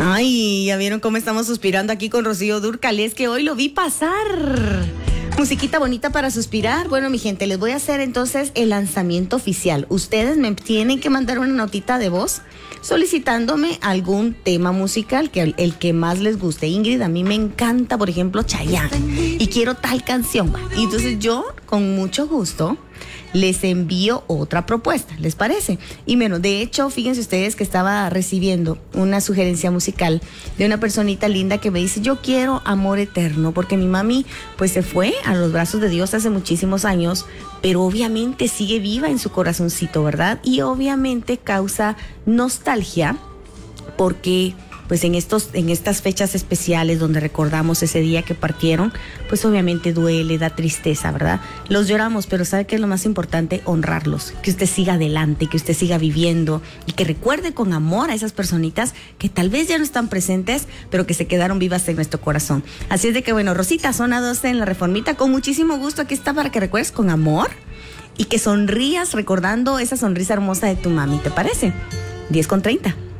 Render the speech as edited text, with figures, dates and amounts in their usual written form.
Ay, ya vieron cómo estamos suspirando aquí con Rocío Dúrcal. Es que hoy lo vi pasar. Musiquita bonita para suspirar. Bueno, mi gente, les voy a hacer entonces el lanzamiento oficial. Ustedes me tienen que mandar una notita de voz solicitándome algún tema musical, que el que más les guste. Ingrid, a mí me encanta, por ejemplo, Chayanne, y quiero tal canción. Y entonces yo, con mucho gusto, les envío otra propuesta, ¿les parece? Y bueno, de hecho, fíjense ustedes que estaba recibiendo una sugerencia musical de una personita linda que me dice: yo quiero Amor Eterno, porque mi mami pues se fue a los brazos de Dios hace muchísimos años, pero obviamente sigue viva en su corazoncito, ¿verdad? Y obviamente causa nostalgia porque pues en estas fechas especiales donde recordamos ese día que partieron, pues obviamente duele, da tristeza, ¿verdad? Los lloramos, pero ¿sabe qué es lo más importante? Honrarlos, que usted siga adelante, que usted siga viviendo y que recuerde con amor a esas personitas que tal vez ya no están presentes, pero que se quedaron vivas en nuestro corazón. Así es de que bueno, Rosita, zona 12 en La Reformita, con muchísimo gusto aquí está para que recuerdes con amor y que sonrías recordando esa sonrisa hermosa de tu mami, ¿te parece? 10:30.